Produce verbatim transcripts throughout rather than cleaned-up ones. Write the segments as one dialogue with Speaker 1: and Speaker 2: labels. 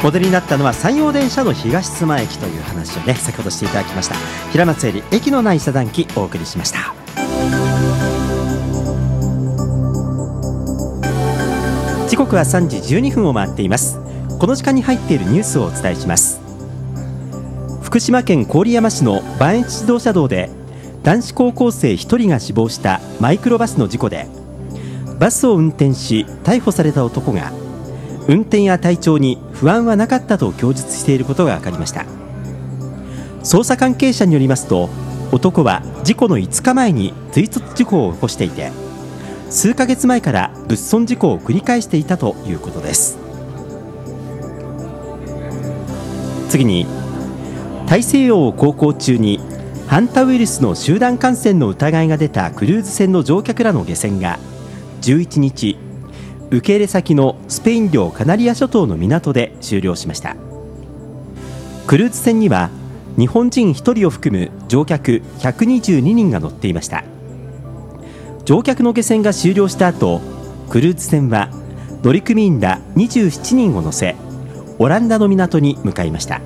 Speaker 1: モデルになったのは山陽電車の東須磨駅という話をね、先ほどしていただきました。平松より駅のない遮断機お送りしました。時刻はさんじじゅうにふんを回っています。この時間に入っているニュースをお伝えします。福島県郡山市の磐越自動車道で男子高校生ひとりが死亡したマイクロバスの事故で、バスを運転し逮捕された男が運転や体調に不安はなかったと供述していることが分かりました。捜査関係者によりますと、男は事故のいつかまえに追突事故を起こしていて、数ヶ月前から物損事故を繰り返していたということです。次に、大西洋を航行中にハンタウイルスの集団感染の疑いが出たクルーズ船の乗客らの下船がじゅういちにち、受け入れ先のスペイン領カナリア諸島の港で終了しました。クルーズ船には日本人ひとりを含む乗客ひゃくにじゅうににんが乗っていました。乗客の下船が終了した後、クルーズ船は乗組員らにじゅうななにんを乗せ、オランダの港に向かいました。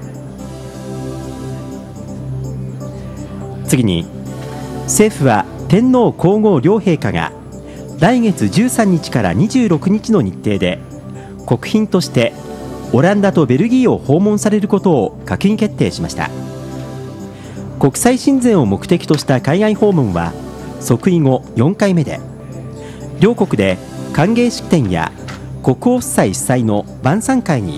Speaker 1: 次に、政府は天皇皇后両陛下が来月じゅうさんにちからにじゅうろくにちの日程で国賓としてオランダとベルギーを訪問されることを閣議決定しました。国際親善を目的とした海外訪問は即位後よんかいめで、両国で歓迎式典や国王夫妻主催の晩餐会に